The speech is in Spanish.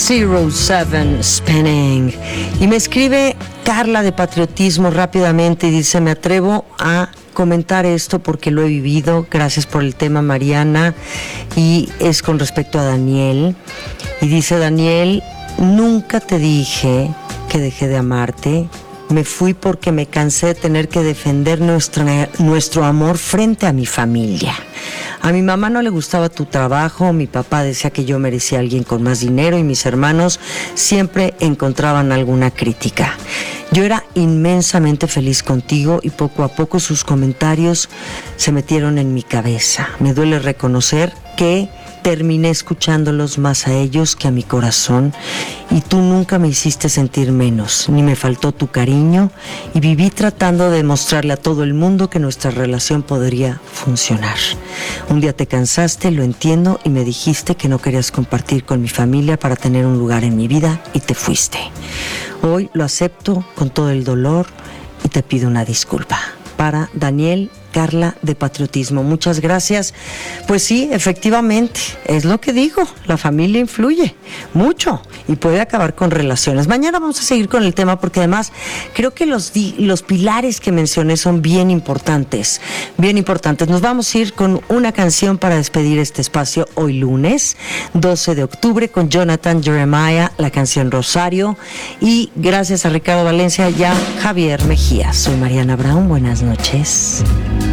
07 Spinning. Y me escribe Carla de Patriotismo rápidamente y dice: me atrevo a comentar esto porque lo he vivido. Gracias por el tema, Mariana. Y es con respecto a Daniel. Y dice Daniel: nunca te dije que dejé de amarte. Me fui porque me cansé de tener que defender nuestro amor frente a mi familia. A mi mamá no le gustaba tu trabajo, mi papá decía que yo merecía a alguien con más dinero y mis hermanos siempre encontraban alguna crítica. Yo era inmensamente feliz contigo y poco a poco sus comentarios se metieron en mi cabeza. Me duele reconocer que terminé escuchándolos más a ellos que a mi corazón, y tú nunca me hiciste sentir menos, ni me faltó tu cariño, y viví tratando de demostrarle a todo el mundo que nuestra relación podría funcionar. Un día te cansaste, lo entiendo, y me dijiste que no querías compartir con mi familia para tener un lugar en mi vida, y te fuiste. Hoy lo acepto con todo el dolor y te pido una disculpa. Para Daniel, Carla de Patriotismo. Muchas gracias. Pues sí, efectivamente, es lo que digo, la familia influye mucho y puede acabar con relaciones. Mañana vamos a seguir con el tema porque además creo que los pilares que mencioné son bien importantes, bien importantes. Nos vamos a ir con una canción para despedir este espacio hoy lunes, 12 de octubre, con Jonathan Jeremiah, la canción Rosario, y gracias a Ricardo Valencia y a Javier Mejía. Soy Mariana Brown, buenas noches.